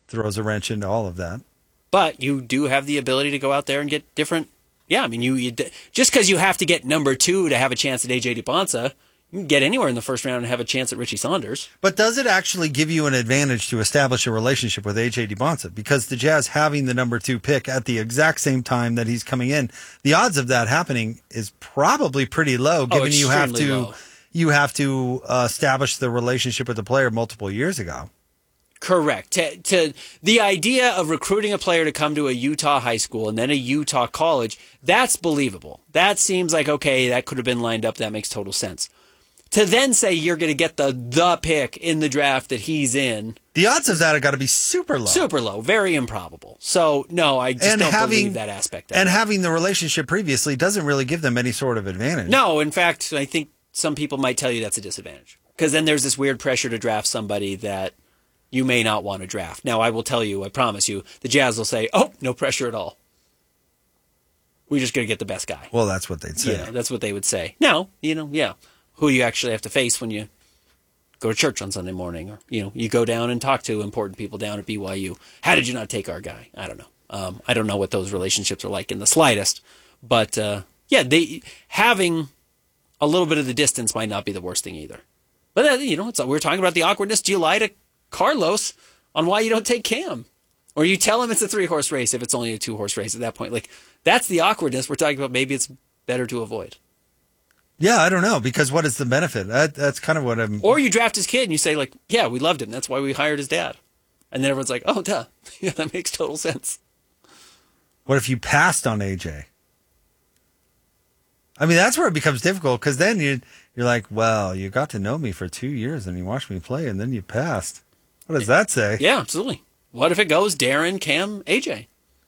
throws a wrench into all of that. But you do have the ability to go out there and get different. Yeah, I mean, just because you have to get number 2 to have a chance at AJ DePonsa, you can get anywhere in the first round and have a chance at Richie Saunders. But does it actually give you an advantage to establish a relationship with AJ DePonsa? Because the Jazz having the number 2 pick at the exact same time that he's coming in, the odds of that happening is probably pretty low, given you have to establish the relationship with the player multiple years ago. Correct. To the idea of recruiting a player to come to a Utah high school and then a Utah college, that's believable. That seems like, okay, that could have been lined up. That makes total sense. To then say you're going to get the pick in the draft that he's in. The odds of that have got to be super low. Super low. Very improbable. So, no, I just don't believe that aspect of it. And having the relationship previously doesn't really give them any sort of advantage. No, in fact, I think some people might tell you that's a disadvantage. Because then there's this weird pressure to draft somebody that you may not want to draft. Now, I will tell you, I promise you, the Jazz will say, oh, no pressure at all. We're just going to get the best guy. Well, that's what they'd say. Yeah, that's what they would say. Now, yeah. Who you actually have to face when you go to church on Sunday morning, or you go down and talk to important people down at BYU. How did you not take our guy? I don't know. I don't know what those relationships are like in the slightest, but they having a little bit of the distance might not be the worst thing either. But we're talking about the awkwardness. Do you lie to Carlos on why you don't take Cam, or you tell him it's a 3-horse race if it's only a 2-horse race at that point? Like, that's the awkwardness we're talking about. Maybe it's better to avoid. Yeah, I don't know, because what is the benefit? That's kind of what I'm... Or you draft his kid and you say, like, yeah, we loved him. That's why we hired his dad. And then everyone's like, oh, duh. Yeah, that makes total sense. What if you passed on AJ? I mean, that's where it becomes difficult, because then you're like, well, you got to know me for 2 years and you watched me play and then you passed. What does that say? Yeah, absolutely. What if it goes Darren, Cam, AJ?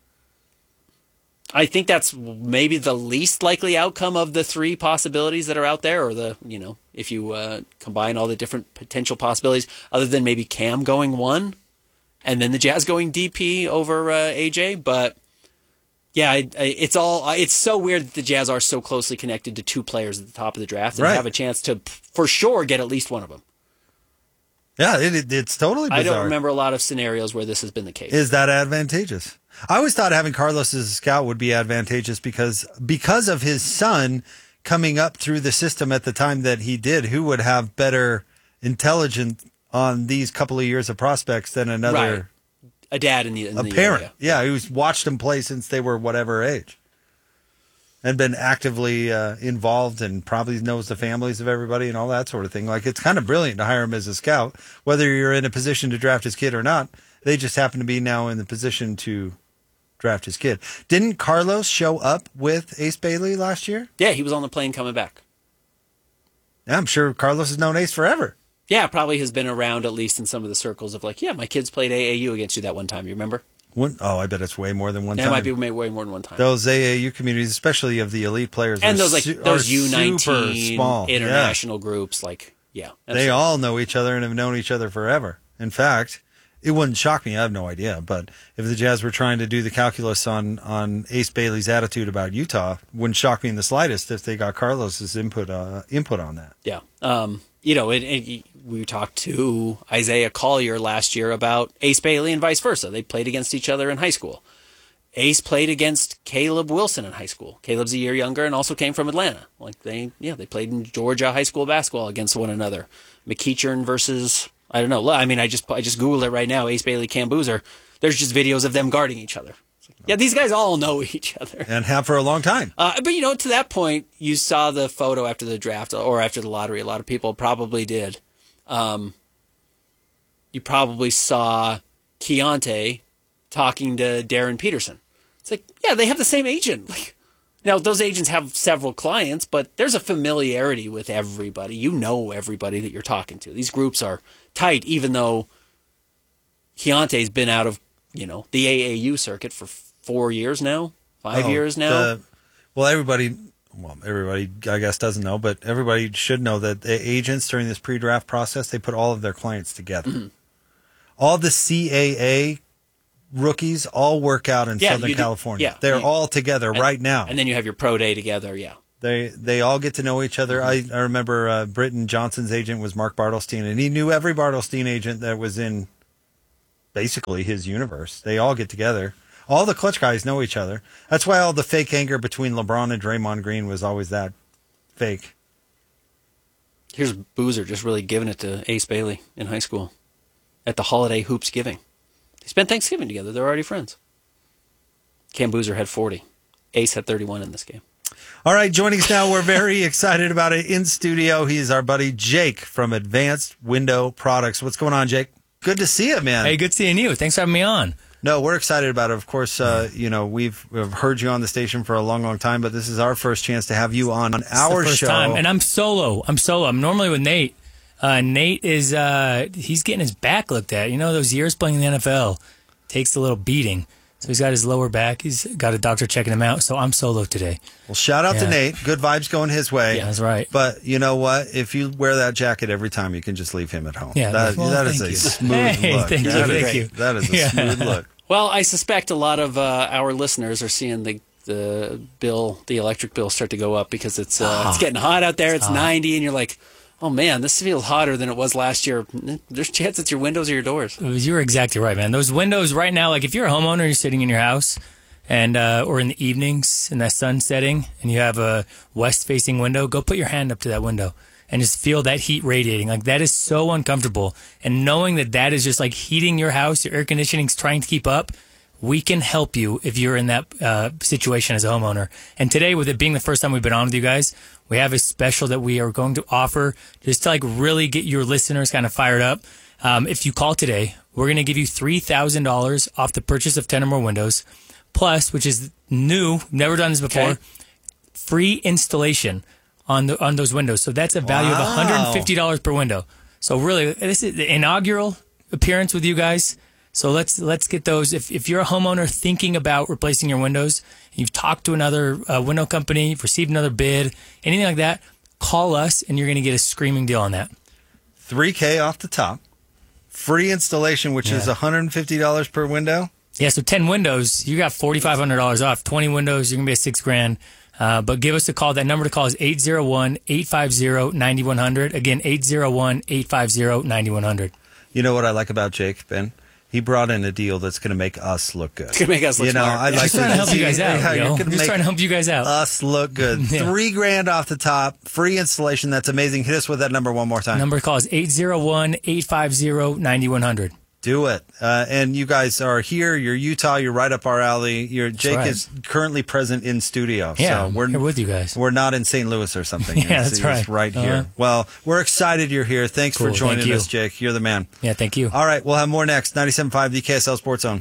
I think that's maybe the least likely outcome of the 3 possibilities that are out there, or if you combine all the different potential possibilities, other than maybe Cam going 1 and then the Jazz going DP over AJ. But yeah, it's so weird that the Jazz are so closely connected to 2 players at the top of the draft and have a chance to for sure get at least one of them. Yeah, it's totally bizarre. I don't remember a lot of scenarios where this has been the case. Is that advantageous? I always thought having Carlos as a scout would be advantageous because of his son coming up through the system at the time that he did, who would have better intelligence on these couple of years of prospects than another... Right. A dad in the parent. area. Yeah, who's watched them play since they were whatever age. And been actively involved and probably knows the families of everybody and all that sort of thing. Like, it's kind of brilliant to hire him as a scout, whether you're in a position to draft his kid or not. They just happen to be now in the position to draft his kid. Didn't Carlos show up with Ace Bailey last year? Yeah, he was on the plane coming back. Yeah, I'm sure Carlos has known Ace forever. Yeah, probably has been around at least in some of the circles of like, yeah, my kids played AAU against you that one time. You remember? I bet it's way more than one time. It might be way more than one time. Those AAU communities, especially of the elite players, and those U19 super small international groups, like they all know each other and have known each other forever. In fact, it wouldn't shock me. I have no idea, but if the Jazz were trying to do the calculus on Ace Bailey's attitude about Utah, wouldn't shock me in the slightest if they got Carlos's input on that. Yeah. We talked to Isaiah Collier last year about Ace Bailey and vice versa. They played against each other in high school. Ace played against Caleb Wilson in high school. Caleb's a year younger and also came from Atlanta. Like they played in Georgia high school basketball against one another. McEachern versus, I don't know. I mean, I just Googled it right now. Ace Bailey, Cam Boozer. There's just videos of them guarding each other. Yeah, these guys all know each other. And have for a long time. But, to that point, you saw the photo after the draft or after the lottery. A lot of people probably did. You probably saw Keontae talking to Darren Peterson. It's like, yeah, they have the same agent. Like, now, those agents have several clients, but there's a familiarity with everybody. You know everybody that you're talking to. These groups are tight, even though Keontae's been out of, the AAU circuit for 4 years now, 5 years now. Everybody, I guess, doesn't know, but everybody should know that the agents during this pre-draft process, they put all of their clients together. Mm-hmm. All the CAA rookies all work out in Southern California. Yeah, they're all together right now. And then you have your pro day together, yeah. They all get to know each other. Mm-hmm. I remember Britton Johnson's agent was Mark Bartelstein, and he knew every Bartelstein agent that was in basically his universe. They all get together. All the Clutch guys know each other. That's why all the fake anger between LeBron and Draymond Green was always that fake. Here's Boozer just really giving it to Ace Bailey in high school at the holiday hoops giving. They spent Thanksgiving together. They're already friends. Cam Boozer had 40. Ace had 31 in this game. All right, joining us now, we're very excited about it. In studio, he's our buddy Jake from Advanced Window Products. What's going on, Jake? Good to see you, man. Hey, good seeing you. Thanks for having me on. No, we're excited about it. Of course, we've heard you on the station for a long, long time, but this is our first chance to have you on our first show. Time. And I'm solo. I'm normally with Nate. Nate is he's getting his back looked at. You know, those years playing in the NFL takes a little beating. So he's got his lower back. He's got a doctor checking him out. So I'm solo today. Well, shout out to Nate. Good vibes going his way. Yeah, that's right. But you know what? If you wear that jacket every time, you can just leave him at home. Yeah, that is a smooth look. Thank you. That is a smooth look. Well, I suspect a lot of our listeners are seeing the electric bill start to go up because it's getting hot out there. It's 90, and you're like, oh man, this feels hotter than it was last year. There's a chance it's your windows or your doors. You're exactly right, man. Those windows right now, like if you're a homeowner, you're sitting in your house, and or in the evenings in that sun setting, and you have a west-facing window, go put your hand up to that window and just feel that heat radiating. Like that is so uncomfortable. And knowing that is just like heating your house, your air conditioning's trying to keep up, we can help you if you're in that situation as a homeowner. And today, with it being the first time we've been on with you guys, we have a special that we are going to offer just to like really get your listeners kind of fired up. If you call today, we're going to give you $3,000 off the purchase of 10 or more windows. Plus, which is new, never done this before, free installation on those windows. So that's a value of $150 per window. So really, this is the inaugural appearance with you guys. So let's get those. If you're a homeowner thinking about replacing your windows, you've talked to another window company, you've received another bid, anything like that, call us and you're going to get a screaming deal on that. $3,000 off the top. Free installation, which is $150 per window. Yeah, so 10 windows, you got $4,500 off. 20 windows, you're going to be at $6,000. But give us a call. That number to call is 801-850-9100. Again, 801-850-9100. You know what I like about Jake, Ben? He brought in a deal that's going to make us look good. It's going to make us look smart. I like just trying to help you guys out. Just trying to help you guys out. Us look good. Yeah. $3,000 off the top. Free installation. That's amazing. Hit us with that number one more time. Number to call is 801-850-9100. Do it. And you guys are here. You're Utah. You're right up our alley. Jake is currently present in studio. Yeah, so we're here with you guys. We're not in St. Louis or something. Yeah, that's right. It's right here. Well, we're excited you're here. Thanks for joining us, Jake. You're the man. Yeah, thank you. All right, we'll have more next. 97.5, the KSL Sports Zone.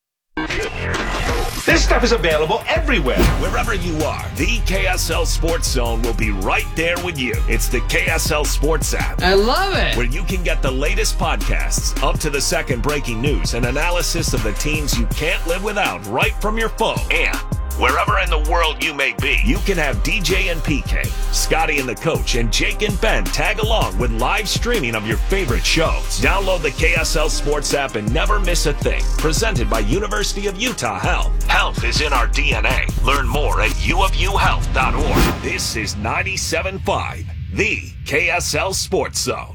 This stuff is available everywhere. Wherever you are, the KSL Sports Zone will be right there with you. It's the KSL Sports app. I love it. Where you can get the latest podcasts, up to the second breaking news, and analysis of the teams you can't live without right from your phone. And wherever in the world you may be, you can have DJ and PK, Scotty and the Coach, and Jake and Ben tag along with live streaming of your favorite shows. Download the KSL Sports app and never miss a thing. Presented by University of Utah Health. Health is in our DNA. Learn more at uofuhealth.org. This is 97.5, the KSL Sports Zone.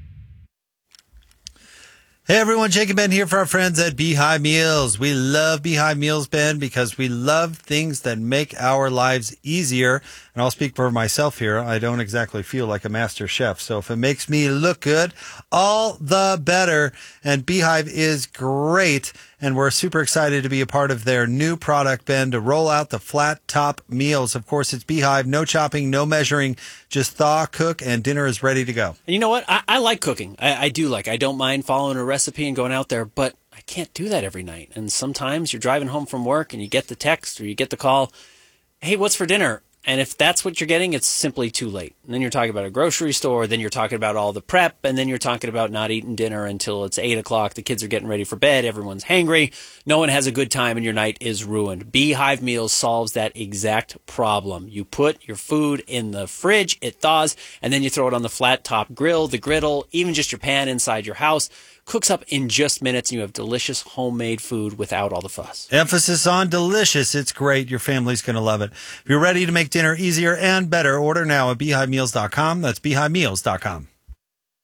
Hey everyone, Jake and Ben here for our friends at Beehive Meals. We love Beehive Meals, Ben, because we love things that make our lives easier. And I'll speak for myself here. I don't exactly feel like a master chef. So if it makes me look good, all the better. And Beehive is great. And we're super excited to be a part of their new product, Ben, to roll out the flat top meals. Of course, it's Beehive. No chopping, no measuring. Just thaw, cook, and dinner is ready to go. And you know what? I like cooking. I do like. I don't mind following a recipe and going out there, but I can't do that every night. And sometimes you're driving home from work and you get the text or you get the call, hey, what's for dinner? And if that's what you're getting, it's simply too late. And then you're talking about a grocery store, then you're talking about all the prep, and then you're talking about not eating dinner until it's 8 o'clock. The kids are getting ready for bed. Everyone's hangry. No one has a good time, and your night is ruined. Beehive Meals solves that exact problem. You put your food in the fridge, it thaws, and then you throw it on the flat top grill, the griddle, even just your pan inside your house. Cooks up in just minutes, and you have delicious homemade food without all the fuss. Emphasis on delicious. It's great. Your family's going to love it. If you're ready to make dinner easier and better, order now at beehivemeals.com. That's beehivemeals.com.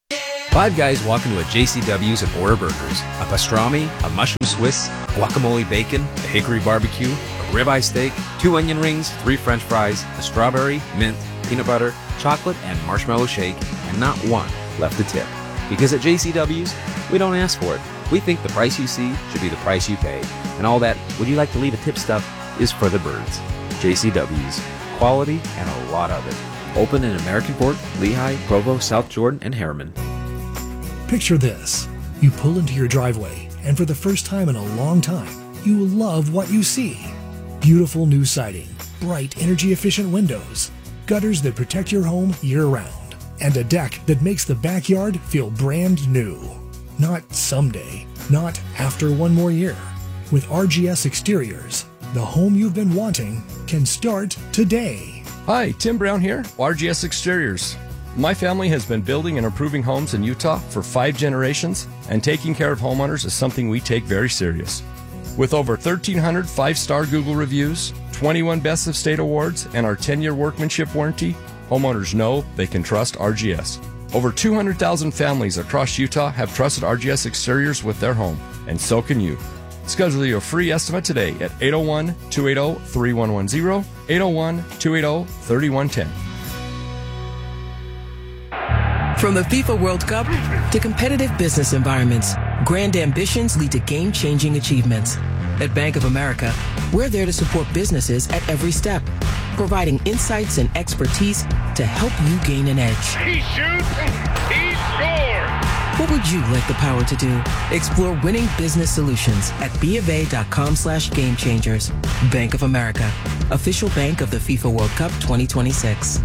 Five guys walk into a JCW's and order burgers, a pastrami, a mushroom Swiss, guacamole bacon, a hickory barbecue, a ribeye steak, 2 onion rings, 3 french fries, a strawberry, mint, peanut butter, chocolate, and marshmallow shake, and not one left to tip. Because at JCW's, we don't ask for it. We think the price you see should be the price you pay. And all that, would you like to leave a tip stuff, is for the birds. JCW's. Quality and a lot of it. Open in American Fork, Lehigh, Provo, South Jordan, and Harriman. Picture this. You pull into your driveway, and for the first time in a long time, you love what you see. Beautiful new siding, bright energy-efficient windows, gutters that protect your home year-round, and a deck that makes the backyard feel brand new. Not someday, not after one more year. With RGS Exteriors, the home you've been wanting can start today. Hi, Tim Brown here, RGS Exteriors. My family has been building and improving homes in Utah for 5 generations, and taking care of homeowners is something we take very serious. With over 1,300 5-star Google reviews, 21 Best of State awards, and our 10-year workmanship warranty, homeowners know they can trust RGS. Over 200,000 families across Utah have trusted RGS Exteriors with their home, and so can you. Schedule your free estimate today at 801-280-3110, 801-280-3110. From the FIFA World Cup to competitive business environments, grand ambitions lead to game-changing achievements. At Bank of America, we're there to support businesses at every step, providing insights and expertise to help you gain an edge. He shoots, he scores! What would you like the power to do? Explore winning business solutions at BofA.com/gamechangers. Bank of America, official bank of the FIFA World Cup 2026.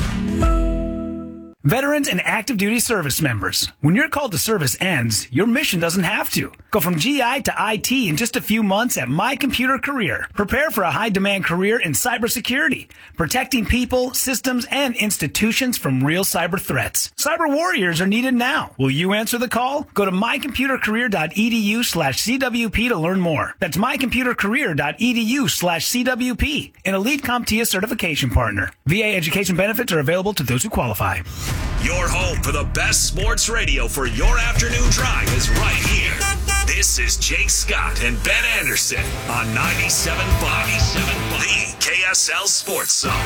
Veterans and active duty service members, when your call to service ends, your mission doesn't have to. Go from GI to IT in just a few months at My Computer Career. Prepare for a high-demand career in cybersecurity, protecting people, systems, and institutions from real cyber threats. Cyber warriors are needed now. Will you answer the call? Go to mycomputercareer.edu/CWP to learn more. That's mycomputercareer.edu/CWP, an elite CompTIA certification partner. VA education benefits are available to those who qualify. Your home for the best sports radio for your afternoon drive is right here. This is Jake Scott and Ben Anderson on 97.5, the KSL Sports Zone.